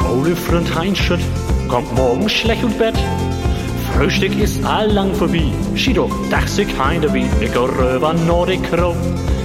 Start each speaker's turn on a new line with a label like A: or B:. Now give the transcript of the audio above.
A: Ole Freund Heinschütt kommt morgen schlecht ins Bett. Frühstück ist allang vorbei. Schido, dach sich heim dabei. Ich geh rüber nach die Krow.